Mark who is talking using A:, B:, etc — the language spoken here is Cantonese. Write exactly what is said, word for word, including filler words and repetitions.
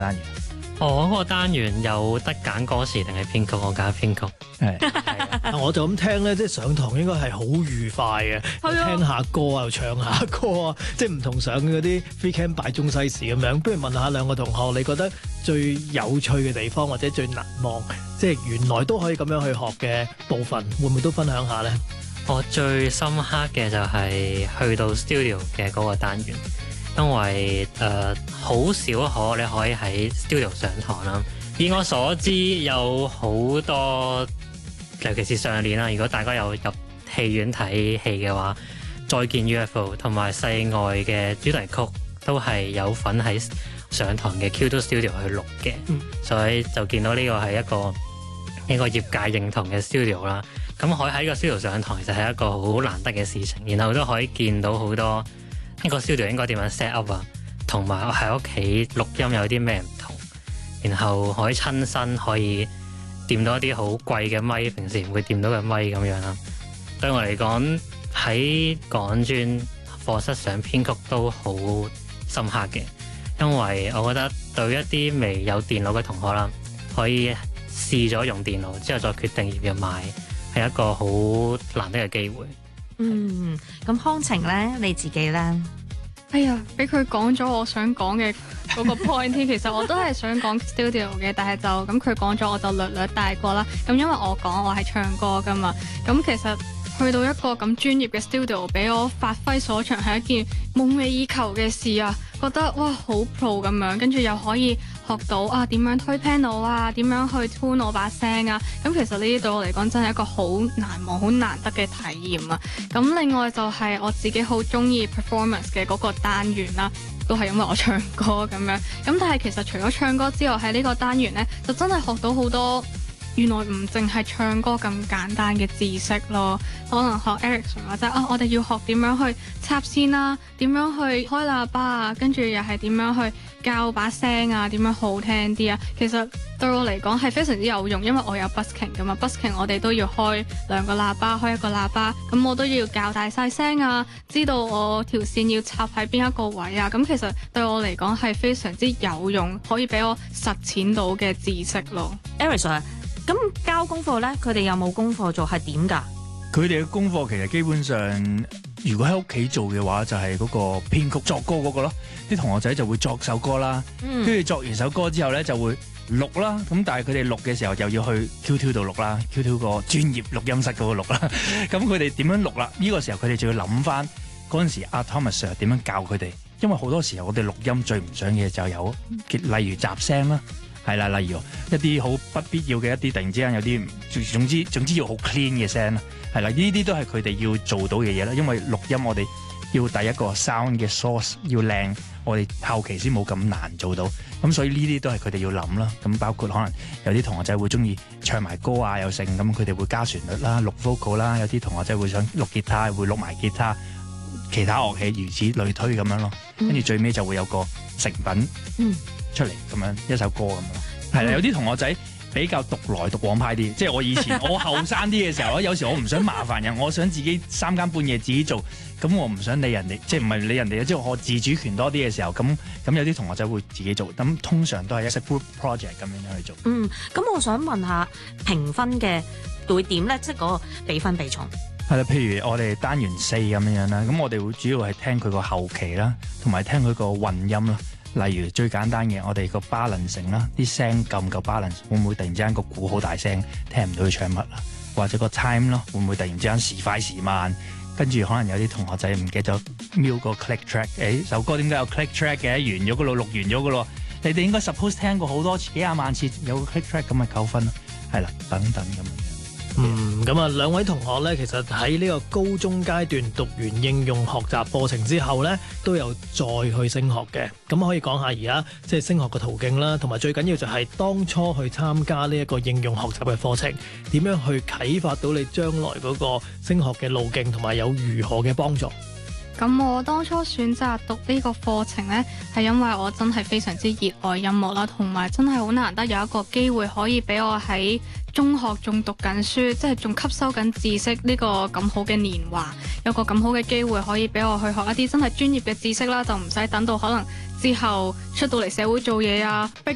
A: 單元？
B: 我嗰個單元有得揀歌詞定係編曲，我揀編曲。
A: 係，
C: 係我就咁聽咧，即係上堂應該係好愉快嘅，聽下歌啊，又唱下歌啊，即係唔同上嗰啲 free camp 擺中西史咁樣。不如問下兩個同學，你覺得最有趣嘅地方或者最難忘，即係原來都可以咁樣去學嘅部分，會唔會都分享下咧？
B: 我最深刻嘅就係去到 studio 嘅嗰個單元。因為誒好、呃、少可你可以喺 studio 上堂啦。以我所知，有好多，尤其是上年啦。如果大家有入戲院睇戲嘅話，《再見 U F O》同埋《世外》嘅主題曲都係有份喺上堂嘅 Q 二 Studio 去錄嘅，嗯、所以就見到呢個係一個一個業界認同嘅 studio 啦。咁可以喺個 studio 上堂，其實係一個好難得嘅事情，然後都可以見到好多。呢個 studio 應該點樣 set up 啊？同埋我喺屋企錄音有啲咩唔同？然後可以親身可以掂到一啲好貴嘅咪，平時唔會掂到嘅咪咁樣啦。對我嚟講，喺港專課室上編曲都好深刻嘅，因為我覺得對一啲未有電腦嘅同學啦，可以試咗用電腦之後再決定要唔要買，係一個好難得嘅機會。
D: 嗯，咁康晴咧，你自己咧？
E: 哎呀，俾佢講咗我想講嘅嗰個 point 添。其實我都係想講 studio 嘅，但係就咁佢講咗，我就略略帶過啦。咁因為我講我係唱歌噶嘛，咁其實去到一個咁專業嘅 studio，俾我發揮所長係一件夢寐以求嘅事啊！覺得哇好 pro 咁樣，跟住又可以學到啊點樣推 panel 啊，點樣去 tune 我把聲啊。咁其實呢啲對我嚟講真係一個好難忘、好難得嘅體驗啊。咁另外就係我自己好中意 performance 嘅嗰個單元啦，都係因為我唱歌咁樣。咁但係其實除咗唱歌之外，喺呢個單元呢，就真係學到好多。原來唔淨係唱歌咁簡單嘅知識咯，可能學 Erickson 或者啊，我哋要學點樣去插線啦，點樣去開喇叭啊，跟住又係點樣去教把聲啊，點樣好聽啲啊。其實對我嚟講係非常之有用，因為我有 busking 噶嘛 ，busking 我哋都要開兩個喇叭，開一個喇叭，咁我都要校大晒聲啊，知道我條線要插喺邊一個位啊。咁其實對我嚟講係非常之有用，可以俾我實踐到嘅知識咯。
D: Erickson。咁交功課咧，佢哋有冇功課做係點㗎？
A: 佢哋嘅功課其實基本上，如果喺屋企做嘅話，就係、是、嗰個編曲作歌嗰個咯。啲同學仔就會作首歌啦，跟住、嗯、作完首歌之後咧就會錄啦。咁但係佢哋錄嘅時候又要去 Q 二 度錄啦 ，Q 二個專業錄音室嗰個錄啦。咁佢哋點樣錄啦？呢、這個時候佢哋就要諗翻嗰陣時阿 Thomas Sir 點樣教佢哋。因為好多時候我哋錄音最唔想嘅就有，例如雜聲啦。係啦，例如一啲好不必要嘅一啲，突然之間有啲，總之總之要好 clean 嘅聲啦，係啦，呢啲都係佢哋要做到嘅嘢啦。因為錄音我哋要第一個 sound 嘅 source 要靚，我哋後期先冇咁難做到。咁所以呢啲都係佢哋要諗啦。咁包括可能有啲同學仔會中意唱埋歌啊，又剩咁，佢哋會加旋律啦、錄 vocal 啦。有啲同學仔會想錄吉他，會錄埋吉他，其他樂器如此類推咁樣咯。跟住、嗯、最尾就會有個成品。嗯出嚟咁樣一首歌咁樣咯，係啦，有啲同學仔比較獨來獨往派啲，即係我以前我後生啲嘅時候，有時我唔想麻煩人，我想自己三更半夜自己做，咁我唔想理人哋，即係唔係理人哋，即係我自主權多啲嘅時候，咁咁有啲同學仔會自己做，咁通常都係一隻 group project 咁樣去做。
D: 嗯，咁我想問下評分嘅會點咧？即係嗰個比分比重。
A: 係啦，譬如我哋單元四咁樣樣啦，咁我哋會主要係聽佢個後期啦，同埋聽佢個混音啦。例如最簡單嘅，我哋個 balancing 啦，啲聲夠唔夠 balance，會唔會突然之間個鼓好大聲，聽唔到佢唱乜啦？或者個 time 咯，會唔會突然之間時快時慢？跟住可能有啲同學仔唔記得瞄個 click track，誒首歌點解有 click track 嘅？完咗嗰度錄完咗嗰度，你哋應該 suppose 聽過好多次幾廿萬次，有個 click track 咁咪扣分咯，係啦，等等咁樣。
C: 嗯，咁啊，兩位同學咧，其實喺呢個高中階段讀完應用學習課程之後咧，都有再去升學嘅。咁可以講下而家即係升學嘅途徑啦，同埋最緊要就係當初去參加呢一個應用學習嘅課程，點樣去啟發到你將來嗰個升學嘅路徑，同埋有如何嘅幫助。
E: 咁我當初選擇讀呢個課程呢，係因為我真係非常之熱愛音樂啦，同埋真係好難得有一個機會可以俾我喺中學仲讀緊書，即係仲吸收緊知識呢個咁好嘅年華，有個咁好嘅機會可以俾我去學一啲真係專業嘅知識啦，就唔使等到可能之後出到嚟社會做嘢啊，逼